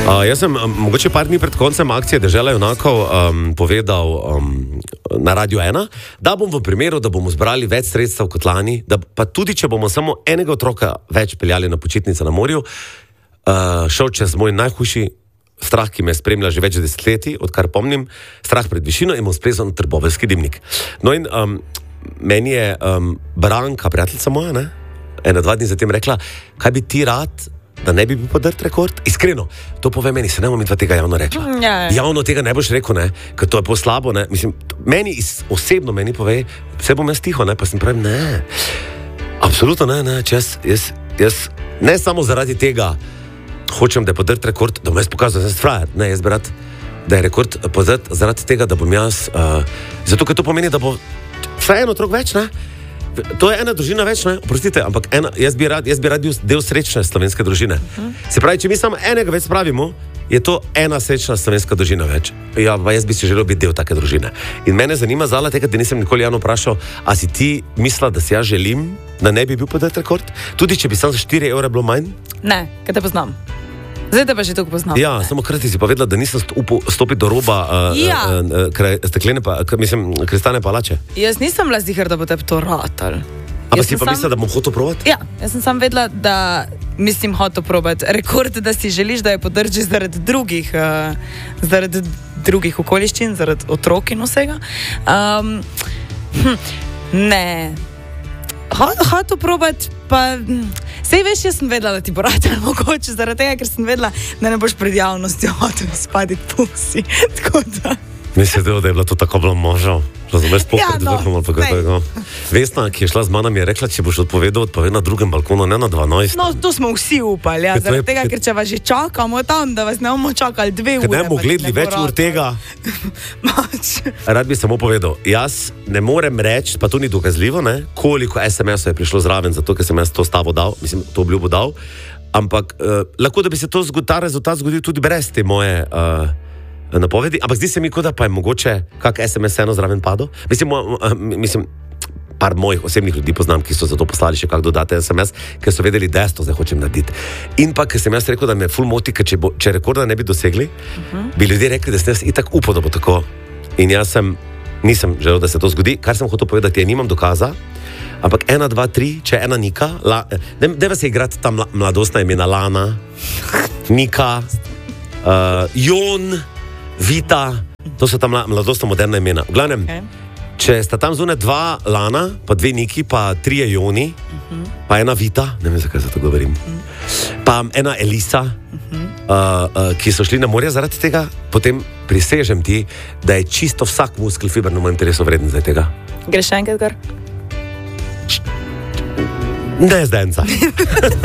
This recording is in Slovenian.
Jaz sem mogoče par dni pred koncem akcije Dežela junakov povedal na Radio 1, da bom v primeru, da bomo zbrali več sredstev kot lani, da pa tudi, če bomo samo enega otroka več peljali na počitnice na morju, šel čez moj najhujši strah, ki me spremlja že več desetletij, odkar pomnim, strah pred višino in bom splezal na Trboveljski dimnik. No in meni je Branka, prijateljica moja, ne, 1-2 dni zatem rekla, kaj bi ti rad, da ne bi bil podrt rekord? Iskreno, to pove meni, se ne bom midva tega javno rekla. Javno tega ne boš rekel, ne, ker to je poslabo, ne. Mislim, osebno meni pove, vse bom jaz tiho, ne, pa sem pravim, ne. Absolutno ne, če jaz ne samo zaradi tega hočem, da je podrt rekord, da bom jaz pokazal, da sem frajer, ne, jaz bi rad, da je rekord podrt zaradi tega, da bom jaz, zato, ker to pomeni, da bo vsaj en otrok več, ne. To je ena družina več, ne? Oprostite, ampak jaz bi rad bil del srečne slovenske družine. Se pravi, če mi samo enega več spravimo, je to ena srečna slovenska družina več. Ja, pa jaz bi si želel biti del take družine. In mene zanima, Zala, tega, da nisem nikoli javno vprašal, a si ti mislila, da si jaz želim, da ne bi bil podrt rekord? Tudi, če bi samo za 4 evre bilo manj? Ne, ker te poznam. Zdaj te pa že tako poznam. Ja, samo krati si povedala, da nisem stopil do roba steklene, kristalne palače. Jaz nisem bila ziher, da bo te to ratal. A pa si pa mislila, da bom hotel probati? Ja, jaz sem sam vedela, da mislim hotel probati. Rekord, da si želiš, da je podrži zaradi drugih okoliščin, zaradi otrok in vsega. Ne. Hotel probati, pa... Sej veš, jaz sem vedela, da ti bo ratal mogoče, zaradi tega, ker sem vedela, da ne boš pred javnostjo hotel spaditi pusi. Tako da... Mislim, da je bilo to tako bilo možno. Razumeš, pred vrhom ali pa kaj tako. Vesna, ki je šla z mano, mi je rekla, če boš odpovedal na drugem balkonu, ne na 12. No, to smo vsi upali, ja, zaradi tega, ker če vas že čakamo tam, da vas ne bomo čakali 2 ure. Ker ne bomo gledali več ur tega. Rad bi samo povedal, jaz ne morem reči, pa to ni dokazljivo, ne, koliko SMS-ov je prišlo zraven, zato ker sem jaz to stavo dal, mislim, to obljubo dal, ampak lahko, da bi se ta rezultat zgodil tudi brez te moje napovedi, ampak zdi se mi, kot da pa je mogoče kak SMS eno zraven padel. Mislim, par mojih osebnih ljudi poznam, ki so za to poslali še kak dodaten SMS, ker so vedeli, da jaz to zdaj hočem narediti. In pa, ker sem jaz rekel, da me ful moti, ker če rekorda ne bi dosegli, bi ljudje rekli, da sem jaz itak upal, da bo tako. In jaz nisem želel, da se to zgodi, kar sem hotel povedati, je nimam dokaza, ampak 1, 2, 3, če ena Nika, dajva se igrati ta mladostna imena Lana, Nika, Jon, Vita, to so ta mladostno moderna imena. V glavnem, če sta tam zunaj 2 Lana, pa 2 Niki, pa 3 Joni, pa 1 Vita, ne vem, zakaj za to govorim, pa 1 Elisa, ki so šli na morje zaradi tega, potem prisežem ti, da je čisto vsak muskel fiber na mojem telesu vreden zdaj tega. Greš še enkrat, kar? Ne, zdenca.